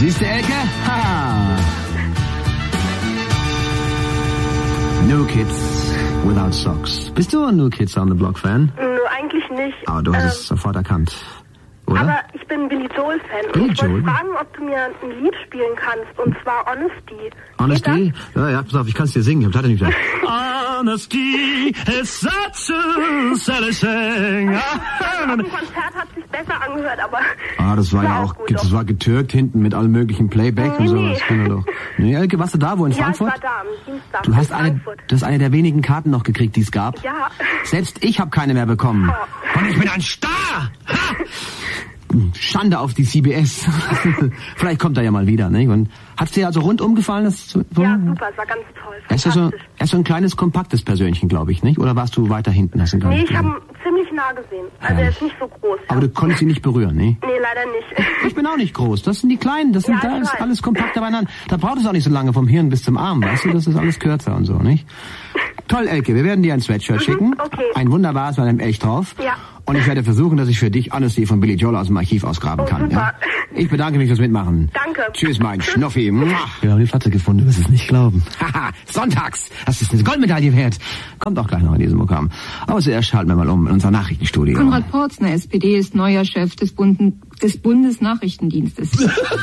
Siehst du, Elke? Ha! New Kids Without Socks. Bist du ein New Kids on the Block Fan? Eigentlich nicht. Aber du hast es sofort erkannt, oder? Aber ich bin Billy Joel-Fan. Billy und ich wollte Joel? fragen, ob du mir ein Lied spielen kannst. Und zwar Honesty. Honesty? Ja, pass auf, ich kann es dir singen. Ich hab leider nicht gesagt. Honesty is such a silly thing. Auf dem Konzert hat es sich besser angehört, aber... Das war ja auch, gut, das war getürkt hinten mit allen möglichen Playback und sowas. Nee. Doch. Nee, Elke, warst du da, wo in Frankfurt? Ja, ich war da am Dienstag Du hast in Frankfurt. eine der wenigen Karten noch gekriegt, die es gab. Ja. Selbst ich habe keine mehr bekommen. Oh. Und ich bin ein Star! Ha! Schande auf die CBS. Vielleicht kommt er ja mal wieder, ne? Und hat's dir also rundum gefallen? Ja, super, es war ganz toll. Er ist so ein kleines, kompaktes Persönchen, glaube ich, nicht? Oder warst du weiter hinten? Hast du Nee, ich habe ihn ziemlich nah gesehen. Also er ist nicht so groß. Aber du konntest ihn nicht berühren, ne? Nee, leider nicht. Ich bin auch nicht groß. Das sind die Kleinen. Da ist alles kompakter beieinander. Da braucht es auch nicht so lange vom Hirn bis zum Arm, weißt du? Das ist alles kürzer und so, nicht? Toll, Elke. Wir werden dir ein Sweatshirt schicken. Okay. Ein wunderbares mit einem Elch drauf. Ja. Und ich werde versuchen, dass ich für dich Honesty von Billy Joel aus dem Archiv ausgraben kann. Super. Ja? Ich bedanke mich fürs Mitmachen. Danke. Tschüss, mein Schnuffi. Wir haben die Platte gefunden, du wirst es nicht glauben. Haha, sonntags. Das ist eine Goldmedaille wert. Kommt auch gleich noch in diesem Programm. Aber zuerst schalten wir mal um in unser Nachrichtenstudio. Konrad Porzner, SPD, ist neuer Chef des Bundesnachrichtendienstes.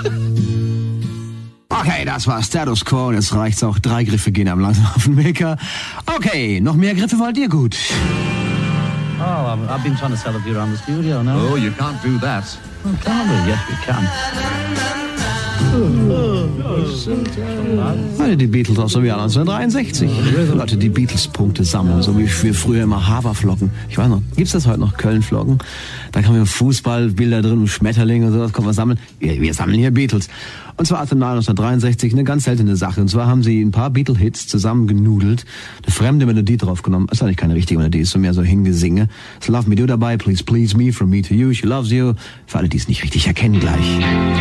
Okay, das war Status Quo. Jetzt reicht's auch. 3 Griffe gehen am langsam auf den Maker. Okay, noch mehr Griffe wollt ihr? Gut. Oh, I've been trying to sell it here around the studio now. Oh, you can't do that. Oh, can we? Yes, we can. Die Beatles auch so wie 1963. Leute, die Beatles-Punkte sammeln, so wie wir früher immer Haferflocken. Ich weiß noch, gibt's das heute noch, Köln-Flocken? Da kann man Fußballbilder drin und Schmetterlinge und so, das kann man sammeln. Wir sammeln hier Beatles. Und zwar aus dem Jahr 1963, eine ganz seltene Sache. Und zwar haben sie ein paar Beatle-Hits zusammengenudelt, eine fremde Melodie draufgenommen. Das ist eigentlich keine richtige Melodie, ist so mehr so Hingesinge. It's Love Me Do dabei, Please Please Me, From Me to You, She Loves You. Für alle, die es nicht richtig erkennen gleich.